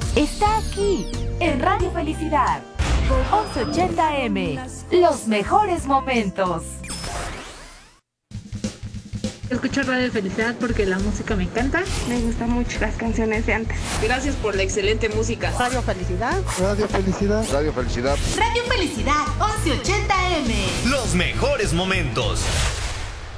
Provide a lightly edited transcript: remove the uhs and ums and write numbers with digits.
está aquí, en Radio Felicidad, 1180M, los mejores momentos. Escucho Radio Felicidad porque la música me encanta. Me gustan mucho las canciones de antes. Gracias por la excelente música. Radio Felicidad. Radio Felicidad. Radio Felicidad. Radio Felicidad 1180M. Los mejores momentos.